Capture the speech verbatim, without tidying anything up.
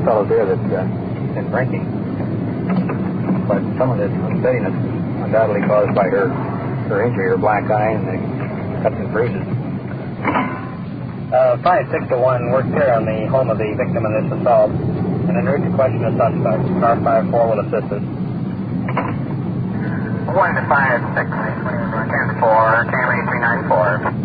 fellows there that's uh, been drinking. But some of this unsteadiness is undoubtedly caused by her, her injury, her black eye, and the cuts and bruises. Uh, five six to one works here on the home of the victim in this assault. And en route to question the suspect. Car five four will assist us. one to five six, ten four, Camry three nine four.